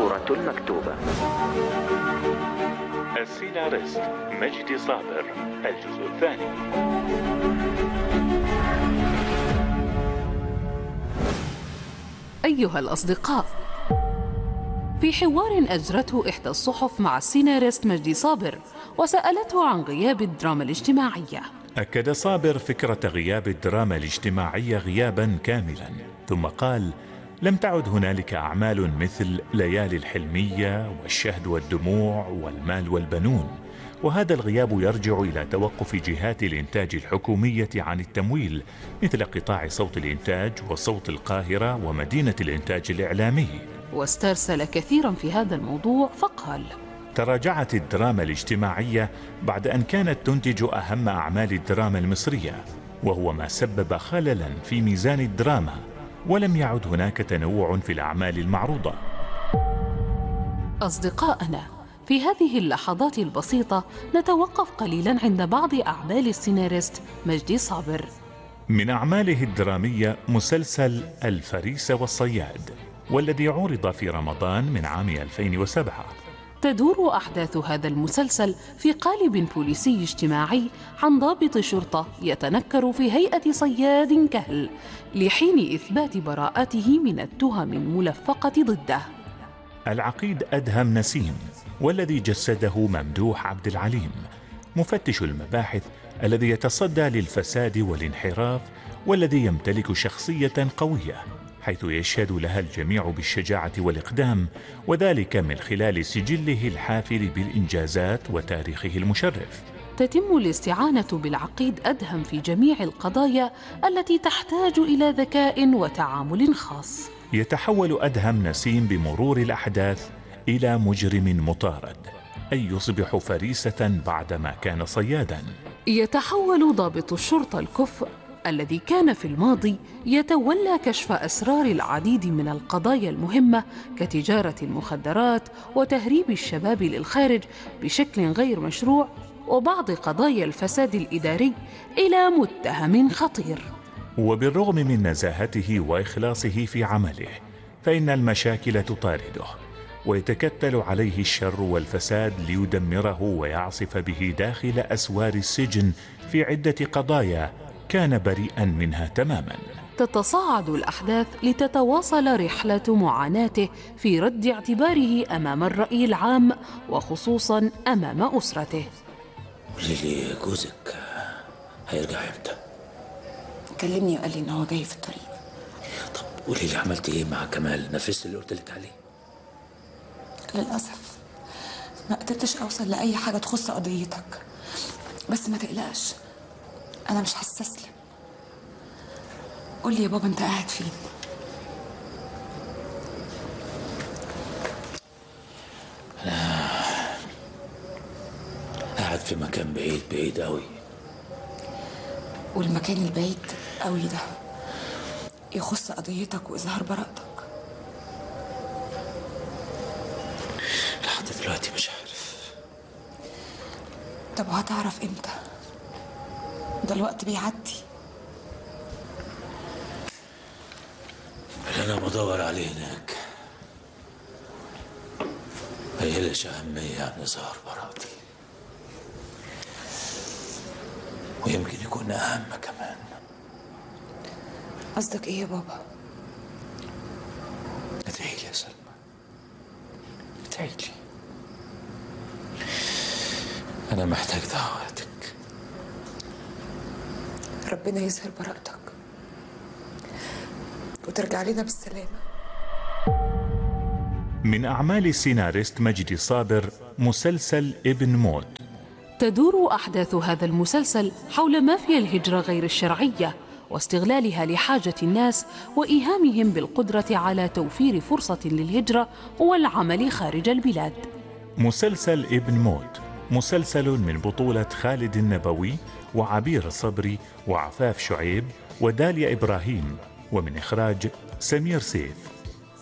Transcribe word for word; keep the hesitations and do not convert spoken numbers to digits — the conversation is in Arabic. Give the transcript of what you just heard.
الصورة المكتوبة. السيناريست مجدي صابر، الجزء الثاني. أيها الأصدقاء، في حوار أجرته إحدى الصحف مع السيناريست مجدي صابر وسألته عن غياب الدراما الاجتماعية، أكد صابر فكرة غياب الدراما الاجتماعية غيابا كاملا، ثم قال: لم تعد هنالك أعمال مثل ليالي الحلمية والشهد والدموع والمال والبنون، وهذا الغياب يرجع إلى توقف جهات الإنتاج الحكومية عن التمويل مثل قطاع صوت الإنتاج وصوت القاهرة ومدينة الإنتاج الإعلامي. واسترسل كثيرا في هذا الموضوع فقال: تراجعت الدراما الاجتماعية بعد أن كانت تنتج أهم أعمال الدراما المصرية، وهو ما سبب خللا في ميزان الدراما، ولم يعد هناك تنوع في الأعمال المعروضة. أصدقائنا، في هذه اللحظات البسيطة نتوقف قليلا عند بعض أعمال السيناريست مجدي صابر. من أعماله الدرامية مسلسل الفريسة والصياد، والذي عرض في رمضان من عام ألفين وسبعة. تدور أحداث هذا المسلسل في قالب بوليسي اجتماعي عن ضابط شرطة يتنكر في هيئة صياد كهل لحين إثبات براءته من التهم الملفقة ضده. العقيد أدهم نسيم، والذي جسده ممدوح عبد العليم، مفتش المباحث الذي يتصدى للفساد والانحراف، والذي يمتلك شخصية قوية حيث يشهد لها الجميع بالشجاعة والإقدام، وذلك من خلال سجله الحافل بالإنجازات وتاريخه المشرف. تتم الاستعانة بالعقيد أدهم في جميع القضايا التي تحتاج إلى ذكاء وتعامل خاص. يتحول أدهم نسيم بمرور الأحداث إلى مجرم مطارد، أي يصبح فريسة بعدما كان صيادا. يتحول ضابط الشرطة الكفء الذي كان في الماضي يتولى كشف أسرار العديد من القضايا المهمة كتجارة المخدرات وتهريب الشباب للخارج بشكل غير مشروع وبعض قضايا الفساد الإداري إلى متهم خطير. وبالرغم من نزاهته وإخلاصه في عمله، فإن المشاكل تطارده ويتكتل عليه الشر والفساد ليدمره ويعصف به داخل أسوار السجن في عدة قضايا كان بريئا منها تماما. تتصاعد الأحداث لتتواصل رحلة معاناته في رد اعتباره أمام الرأي العام وخصوصا أمام أسرته. قولي لي، جوزك هيرجع امتى؟ كلمني وقال لي ان هو جاي في الطريق. طب قولي لي، عملتي ايه مع كمال؟ نفذت اللي قلت لك عليه؟ للأسف ما قدرتش أوصل لأي حاجة تخص قضيتك، بس ما تقلقش، أنا مش هستسلم. قول لي يا بابا، أنت قاعد فين؟ أنا قاعد في مكان بعيد بعيد قوي. والمكان البعيد قوي ده يخص قضيتك وإظهار براءتك؟ لحد دلوقتي مش عارف. طب وهتعرف امتى؟ ده الوقت بيعدي. اللي انا بدور عليه هناك ما يقلش اهميه عن اظهار براءتي، ويمكن يكون اهم كمان. قصدك ايه يا بابا؟ ادعي لي يا سلمى، ادعي لي، انا محتاج دعواتك. ربنا يظهر براءتك وترجع لنا بالسلامة. من أعمال السيناريست مجدي صابر مسلسل ابن موت. تدور أحداث هذا المسلسل حول مافيا الهجرة غير الشرعية واستغلالها لحاجة الناس وإيهامهم بالقدرة على توفير فرصة للهجرة والعمل خارج البلاد. مسلسل ابن موت مسلسل من بطولة خالد النبوي وعبير صبري وعفاف شعيب وداليا إبراهيم، ومن إخراج سمير سيف.